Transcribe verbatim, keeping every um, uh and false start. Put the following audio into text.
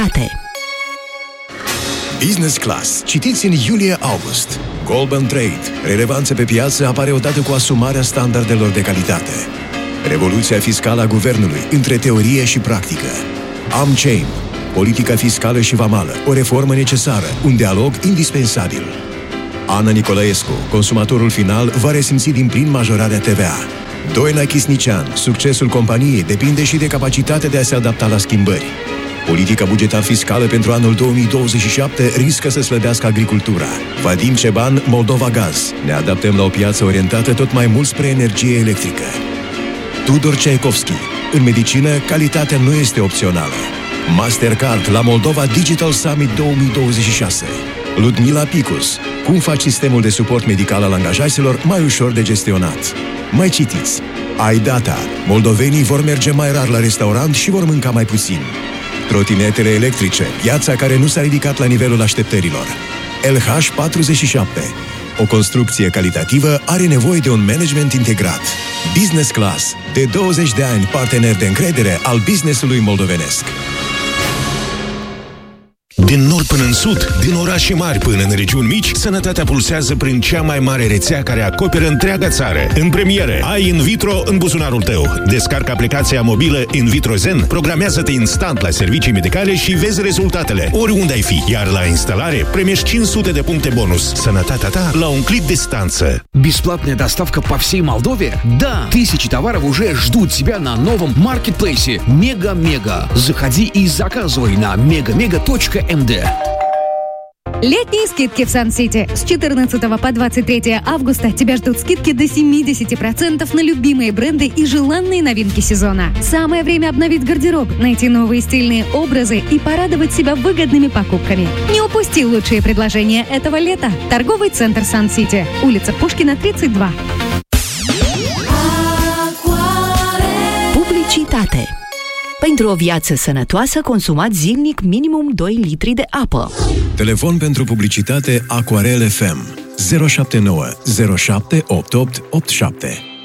Publicitate. Business Class. Citiți în iulie-august. Goldman Trade. Relevanță pe piață apare odată cu asumarea standardelor de calitate. Revoluția fiscală a guvernului, între teorie și practică. AmChain. Politica fiscală și vamală. O reformă necesară. Un dialog indispensabil. Ana Nicolaescu. Consumatorul final va resimți din plin majorarea T V A. Doina Chisnician. Succesul companiei depinde și de capacitatea de a se adapta la schimbări. Politica bugetar-fiscală pentru anul două mii douăzeci și șapte riscă să slăbească agricultura. Vadim Ceban, Moldova Gaz. Ne adaptăm la o piață orientată tot mai mult spre energie electrică. Tudor Ceaikovski. În medicină, calitatea nu este opțională. Mastercard la Moldova Digital Summit două mii douăzeci și șase. Ludmila Picus. Cum faci sistemul de suport medical al angajaților mai ușor de gestionat? Mai citiți. iData. Moldovenii vor merge mai rar la restaurant și vor mânca mai puțin. Trotinetele electrice. Piața care nu s-a ridicat la nivelul așteptărilor. L H patruzeci și șapte. O construcție calitativă are nevoie de un management integrat. Business Class. De douăzeci de ani partener de încredere al business-ului moldovenesc. Din nord până în sud, din orașe mari până în regiuni mici, sănătatea pulsează prin cea mai mare rețea care acoperă întreaga țară. În premieră, ai In Vitro în buzunarul tău. Descarcă aplicația mobilă In Vitro Zen, programează-te instant la servicii medicale și vezi rezultatele, oriunde ai fi. Iar la instalare, primești cinci sute de puncte bonus. Sănătatea ta la un clic дистанция. Бесплатная доставка по всей Молдове? Да! Тысячи товаров уже ждут тебя на новом маркетплейсе Мега-Мега. Заходи и заказывай на мега-мега точка эм дэ. Летние скидки в Сан-Сити. С четырнадцатого по двадцать третье августа тебя ждут скидки до семьдесят процентов на любимые бренды и желанные новинки сезона. Самое время обновить гардероб, найти новые стильные образы и порадовать себя выгодными покупками. Не упусти lучшие предложения этого лета. Торговый центр Сан-Сити. Улица Пушкина, тридцать два. Publicitate. Pentru o viață sănătoasă, consumați zilnic minimum doi litri de apă. Telefon pentru publicitate Aquarel F M zero șapte nouă zero șapte opt opt opt șapte.